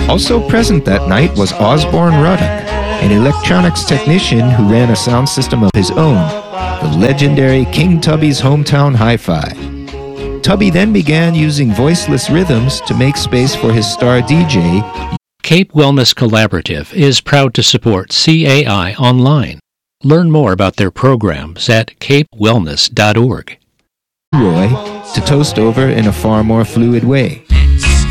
Also present that night was Osborne Ruddock, an electronics technician who ran a sound system of his own, the legendary King Tubby's Hometown Hi-Fi. Tubby then began using voiceless rhythms to make space for his star DJ. Cape Wellness Collaborative is proud to support CAI Online. Learn more about their programs at capewellness.org. Roy to toast over in a far more fluid way.